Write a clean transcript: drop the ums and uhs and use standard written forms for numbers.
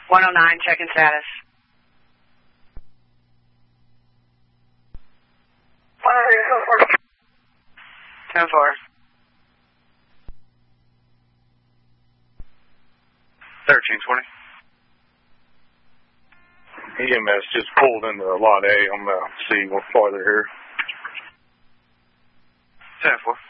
109, check-in status. 10-4. 1320. EMS just pulled into Lot A. I'm going to see what's farther here. 10-4.